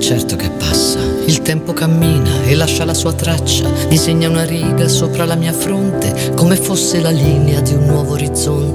certo che passa, il tempo cammina e lascia la sua traccia, disegna una riga sopra la mia fronte come fosse la linea di un nuovo orizzonte.